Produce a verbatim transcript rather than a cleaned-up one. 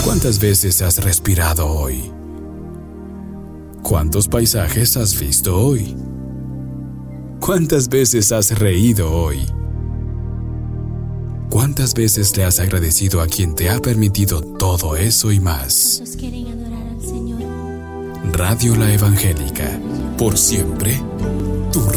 ¿Cuántas veces has respirado hoy? ¿Cuántos paisajes has visto hoy? ¿Cuántas veces has reído hoy? ¿Cuántas veces le has agradecido a quien te ha permitido todo eso y más? ¿Cuántos quieren adorar al Señor? Radio La Evangélica, por siempre